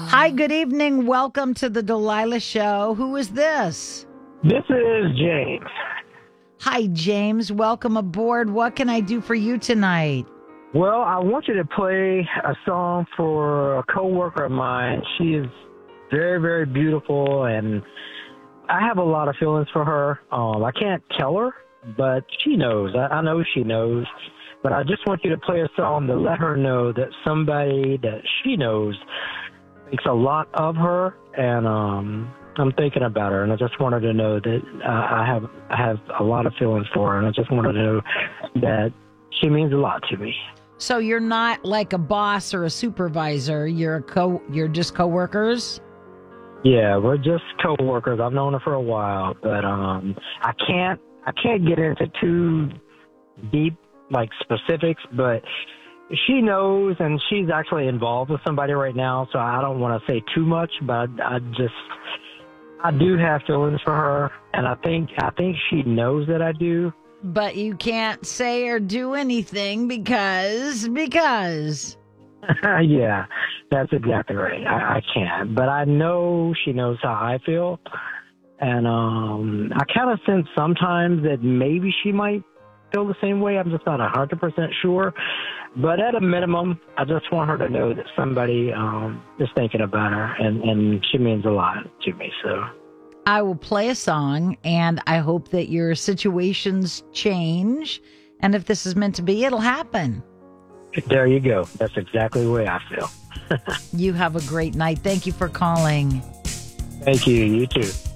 Hi, good evening. Welcome to the Delilah Show. Who is this? This is James. Hi, James. Welcome aboard. What can I do for you tonight? Well, I want you to play a song for a coworker of mine. She is very, very beautiful, and I have a lot of feelings for her. I can't tell her, but she knows. I know she knows. But I just want you to play a song to let her know that somebody that she knows thinks a lot of her, and I'm thinking about her, and I just wanted to know that I have a lot of feelings for her, and I just wanted to know that she means a lot to me. So you're not like a boss or a supervisor. You're just coworkers? Yeah, we're just coworkers. I've known her for a while, but I can't get into too deep like specifics, but she knows, and she's actually involved with somebody right now, so I don't want to say too much, but I do have feelings for her, and I think she knows that I do. But you can't say or do anything because. Yeah, that's exactly right. I can't, but I know she knows how I feel, and I kind of sense sometimes that maybe she might feel the same way. I'm just not 100% sure. But at a minimum, I just want her to know that somebody is thinking about her, and she means a lot to me. So I will play a song, and I hope that your situations change. And if this is meant to be, it'll happen. There you go. That's exactly the way I feel. You have a great night. Thank you for calling. Thank you. You too.